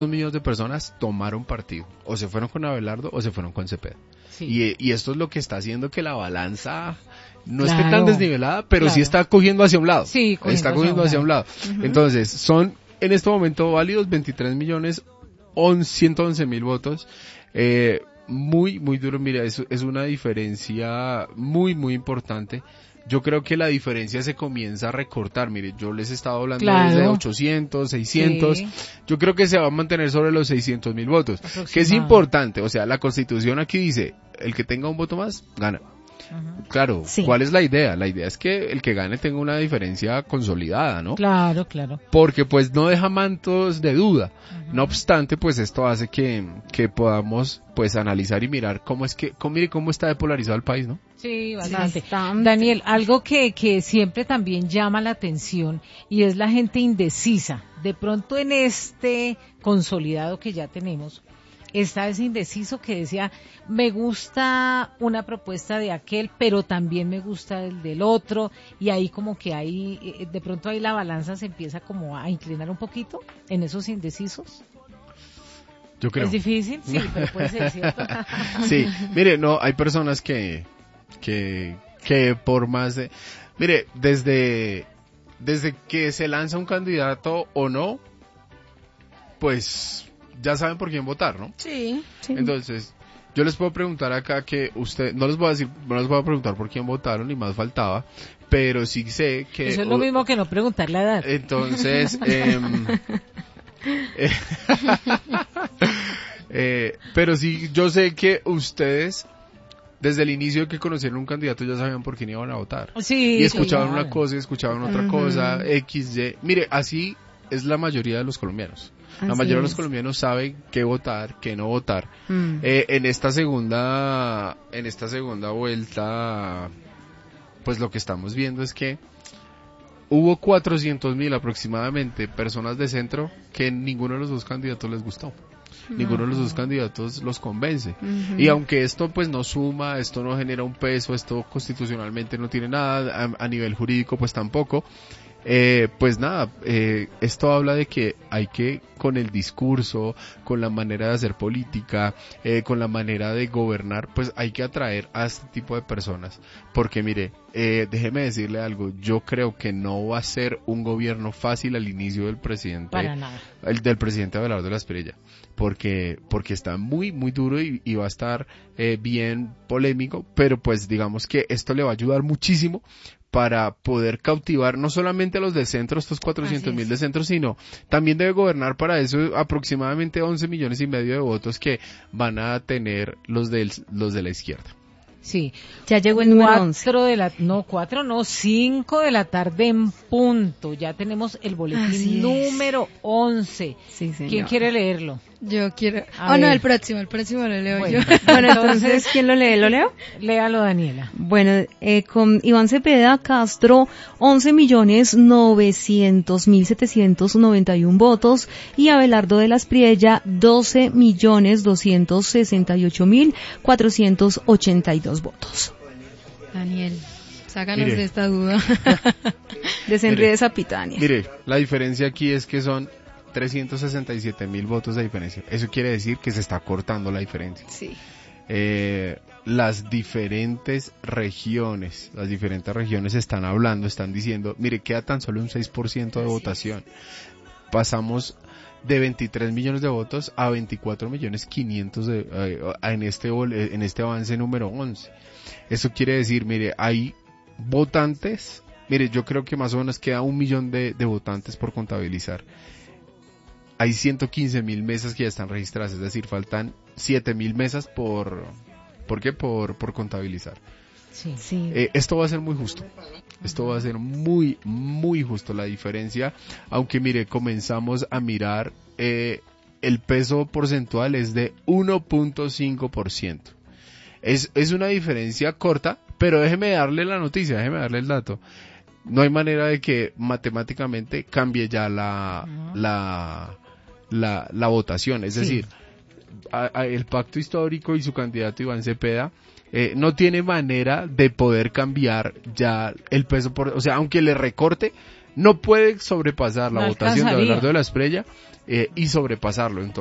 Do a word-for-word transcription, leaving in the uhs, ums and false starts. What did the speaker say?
millones de personas tomaron partido, o se fueron con Abelardo o se fueron con Cepeda. Sí. Y, y esto es lo que está haciendo que la balanza no Claro, esté tan desnivelada, pero claro. sí está cogiendo hacia un lado. Sí, cogiendo está hacia cogiendo un hacia un lado. Ujú. Entonces, son en este momento válidos veintitrés millones ciento once mil votos. Eh, muy, muy duro. Mira, es, es una diferencia muy, muy importante. Yo creo que la diferencia se comienza a recortar. Mire, yo les he estado hablando Claro. desde ochocientos, seiscientos. Sí. Yo creo que se va a mantener sobre los seiscientos mil votos. Que es Aproximado. importante. O sea, la Constitución aquí dice, el que tenga un voto más, gana. Ujú. Claro, Sí. ¿cuál es la idea? La idea es que el que gane tenga una diferencia consolidada, ¿no? Claro, claro. Porque pues no deja mantos de duda. Ujú. No obstante, pues esto hace que, que podamos pues analizar y mirar cómo es que, cómo, mire cómo está depolarizado el país, ¿no? Sí, bastante. Bastante. Daniel, algo que, que siempre también llama la atención y es la gente indecisa. De pronto en este consolidado que ya tenemos, está ese indeciso que decía, me gusta una propuesta de aquel, pero también me gusta el del otro, y ahí como que ahí, eh, de pronto ahí la balanza se empieza como a inclinar un poquito en esos indecisos. Yo creo. ¿Es difícil? Sí, pero puede ser, ¿cierto? Sí, mire, no, hay personas que, que, que por más de, mire, desde, desde que se lanza un candidato o no, pues ya saben por quién votar, ¿no? Sí, sí. Entonces, yo les puedo preguntar acá que usted, no les voy a decir, no les voy a preguntar por quién votaron, ni más faltaba, pero sí sé que... Eso es lo mismo que no preguntar la edad. Entonces, em, eh, eh, pero sí, yo sé que ustedes, desde el inicio de que conocieron un candidato, ya sabían por quién iban a votar. Sí, Y escuchaban claro. una cosa y escuchaban otra Ujú. cosa, X, Y. Mire, así es la mayoría de los colombianos. La Así mayoría de los es. colombianos saben qué votar, qué no votar. Mm. Eh, en esta segunda, en esta segunda vuelta, pues lo que estamos viendo es que hubo cuatrocientos mil aproximadamente personas de centro que ninguno de los dos candidatos les gustó. Ninguno de los dos candidatos los convence. Ujú. Y aunque esto pues no suma, esto no genera un peso, esto constitucionalmente no tiene nada, a, a nivel jurídico pues tampoco, eh, pues nada, eh, esto habla de que hay que, con el discurso, con la manera de hacer política, eh, con la manera de gobernar, pues hay que atraer a este tipo de personas. Porque mire, eh, déjeme decirle algo, yo creo que no va a ser un gobierno fácil al inicio del presidente, Para nada. el del presidente Abelardo de la Espriella, porque porque está muy muy duro y, y va a estar eh, bien polémico, pero pues digamos que esto le va a ayudar muchísimo para poder cautivar no solamente a los de centro, estos cuatrocientos mil de centro, sino también debe gobernar para eso aproximadamente once millones y medio de votos que van a tener los del, los de la izquierda. Sí. Ya llegó el número once. Cuatro de la, no, cuatro, no, cinco de la tarde en punto. Ya tenemos el boletín Así es. número once. Sí, señor. ¿Quién quiere leerlo? Yo quiero... A Oh, no, ver. el próximo, el próximo lo leo Bueno. yo. Bueno, entonces, ¿quién lo lee? ¿Lo leo? Léalo, Daniela. Bueno, eh, con Iván Cepeda Castro, once millones novecientos mil setecientos noventa y uno votos, y Abelardo de la Espriella, doce millones doscientos sesenta y ocho mil cuatrocientos ochenta y dos votos. Daniel, sácanos Mire. de esta duda. Desenríe Mire. esa pita, Daniel. Mire, la diferencia aquí es que son trescientos sesenta y siete mil votos de diferencia. Eso quiere decir que se está cortando la diferencia. Sí. Eh, las diferentes regiones, las diferentes regiones están hablando, están diciendo, mire, queda tan solo un seis por ciento de votación. Pasamos de veintitrés millones de votos a veinticuatro millones quinientos de, eh, en este vol- en este avance número once. Eso quiere decir, mire, hay votantes, mire, yo creo que más o menos queda un millón de, de votantes por contabilizar. Hay ciento quince mil mesas que ya están registradas, es decir, faltan siete mil mesas por, ¿por qué? Por, por contabilizar. Sí. Sí. Eh, esto va a ser muy justo. Esto va a ser muy, muy justo. La diferencia, aunque mire, comenzamos a mirar, eh, el peso porcentual es de uno punto cinco por ciento. Es, es una diferencia corta, pero déjeme darle la noticia, déjeme darle el dato. No hay manera de que matemáticamente cambie ya la, la, la, la votación. Es Sí. decir, a- a- el pacto histórico y su candidato Iván Cepeda eh, no tiene manera de poder cambiar ya el peso por, o sea, aunque le recorte, no puede sobrepasar la No votación de alcanzaría. Abelardo de la Espriella eh, y sobrepasarlo. Entonces,